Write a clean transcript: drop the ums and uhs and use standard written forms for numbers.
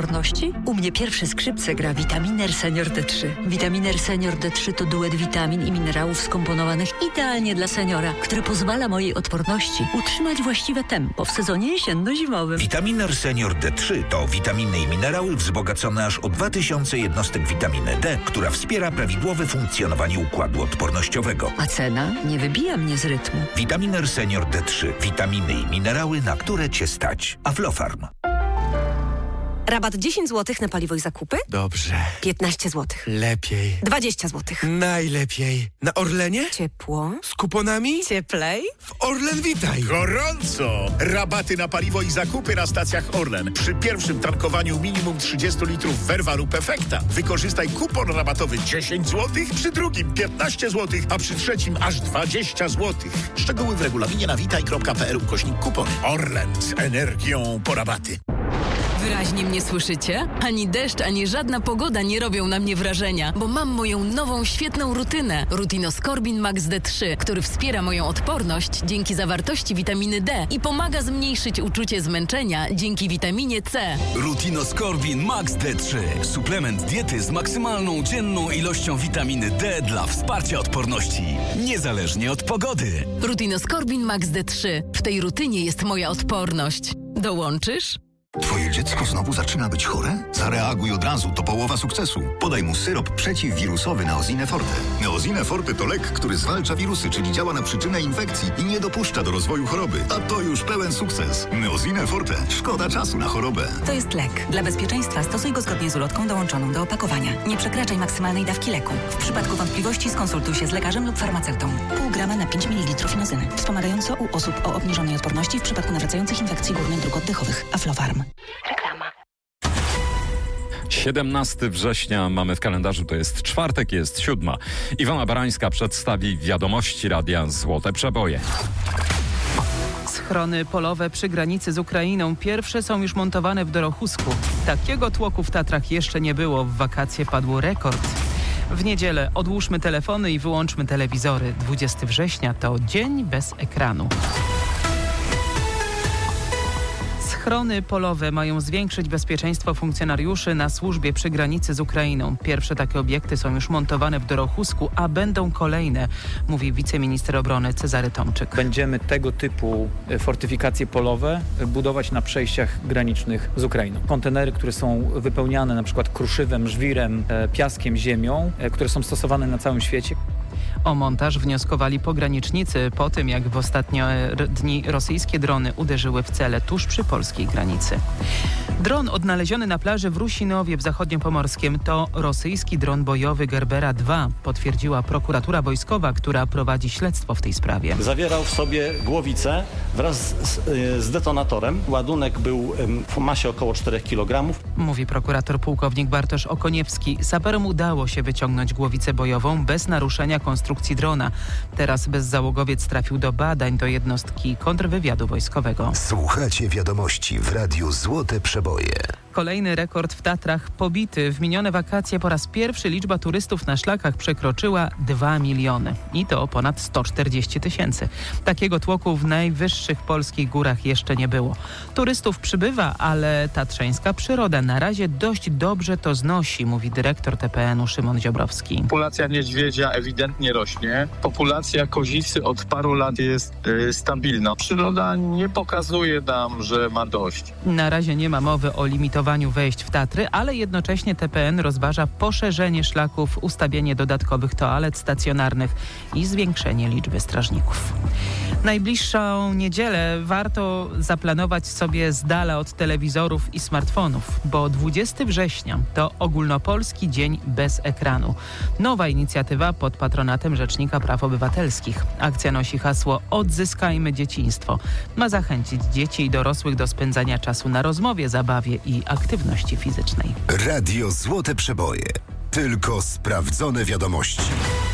odporności? U mnie pierwsze skrzypce gra Vitaminer Senior D3. Vitaminer Senior D3 to duet witamin i minerałów skomponowanych idealnie dla seniora, który pozwala mojej odporności utrzymać właściwe tempo w sezonie jesienno-zimowym. Vitaminer Senior D3 to witaminy i minerały wzbogacone aż o 2000 jednostek witaminy D, która wspiera prawidłowe funkcjonowanie układu odpornościowego. A cena nie wybija mnie z rytmu. Vitaminer Senior D3. Witaminy i minerały, na które Cię stać. Aflofarm. Rabat 10 zł na paliwo i zakupy? Dobrze. 15 zł. Lepiej. 20 zł. Najlepiej. Na Orlenie? Ciepło. Z kuponami? Cieplej. W Orlen Witaj. Gorąco! Rabaty na paliwo i zakupy na stacjach Orlen. Przy pierwszym tankowaniu minimum 30 litrów Verva lub Efekta wykorzystaj kupon rabatowy 10 zł, przy drugim 15 zł, a przy trzecim aż 20 zł. Szczegóły w regulaminie na witaj.pl/kupony. Orlen z energią po rabaty. Wyraźnie mnie słyszycie? Ani deszcz, ani żadna pogoda nie robią na mnie wrażenia, bo mam moją nową, świetną rutynę. Rutinoskorbin Max D3, który wspiera moją odporność dzięki zawartości witaminy D i pomaga zmniejszyć uczucie zmęczenia dzięki witaminie C. Rutinoskorbin Max D3. Suplement diety z maksymalną dzienną ilością witaminy D dla wsparcia odporności, niezależnie od pogody. Rutinoskorbin Max D3. W tej rutynie jest moja odporność. Dołączysz? Twoje dziecko znowu zaczyna być chore? Zareaguj od razu, to połowa sukcesu. Podaj mu syrop przeciwwirusowy Neosine Forte. Neosine Forte to lek, który zwalcza wirusy, czyli działa na przyczynę infekcji i nie dopuszcza do rozwoju choroby. A to już pełen sukces. Neosine Forte. Szkoda czasu na chorobę. To jest lek. Dla bezpieczeństwa stosuj go zgodnie z ulotką dołączoną do opakowania. Nie przekraczaj maksymalnej dawki leku. W przypadku wątpliwości skonsultuj się z lekarzem lub farmaceutą. Pół grama na 5 ml inozyny. Wspomagająco u osób o obniżonej odporności w przypadku nawracających infekcji górnych dróg oddechowych. Aflofarm. Reklama. 17 września mamy w kalendarzu, to jest czwartek, jest 7. Iwona Barańska przedstawi wiadomości Radia Złote Przeboje. Schrony polowe przy granicy z Ukrainą pierwsze są już montowane w Dorochusku. Takiego tłoku w Tatrach jeszcze nie było. W wakacje padł rekord. W niedzielę odłóżmy telefony i wyłączmy telewizory. 20 września to dzień bez ekranu. Schrony polowe mają zwiększyć bezpieczeństwo funkcjonariuszy na służbie przy granicy z Ukrainą. Pierwsze takie obiekty są już montowane w Dorochusku, a będą kolejne, mówi wiceminister obrony Cezary Tomczyk. Będziemy tego typu fortyfikacje polowe budować na przejściach granicznych z Ukrainą. Kontenery, które są wypełniane na przykład kruszywem, żwirem, piaskiem, ziemią, które są stosowane na całym świecie. O montaż wnioskowali pogranicznicy po tym, jak w ostatnie dni rosyjskie drony uderzyły w cele tuż przy polskiej granicy. Dron odnaleziony na plaży w Rusinowie w Zachodniopomorskiem to rosyjski dron bojowy Gerbera 2, potwierdziła prokuratura wojskowa, która prowadzi śledztwo w tej sprawie. Zawierał w sobie głowicę wraz z detonatorem. Ładunek był w masie około 4 kg. Mówi prokurator pułkownik Bartosz Okoniewski. Saperom udało się wyciągnąć głowicę bojową bez naruszenia konstrukcji drona. Teraz bezzałogowiec trafił do badań do jednostki kontrwywiadu wojskowego. Słuchacie wiadomości w Radiu Złote Przeboje. Kolejny rekord w Tatrach pobity. W minione wakacje po raz pierwszy liczba turystów na szlakach przekroczyła 2 miliony. I to ponad 140 000. Takiego tłoku w najwyższych polskich górach jeszcze nie było. Turystów przybywa, ale tatrzańska przyroda na razie dość dobrze to znosi, mówi dyrektor TPN-u Szymon Ziobrowski. Populacja niedźwiedzia ewidentnie rośnie. Populacja kozicy od paru lat jest stabilna. Przyroda nie pokazuje nam, że ma dość. Na razie nie ma mowy o limitowaniu wejść w Tatry, ale jednocześnie TPN rozważa poszerzenie szlaków, ustawienie dodatkowych toalet stacjonarnych i zwiększenie liczby strażników. Najbliższą niedzielę warto zaplanować sobie z dala od telewizorów i smartfonów, bo 20 września to ogólnopolski dzień bez ekranu. Nowa inicjatywa pod patronatem Rzecznika Praw Obywatelskich. Akcja nosi hasło Odzyskajmy dzieciństwo. Ma zachęcić dzieci i dorosłych do spędzania czasu na rozmowie, zabawie i aktywności fizycznej. Radio Złote Przeboje. Tylko sprawdzone wiadomości.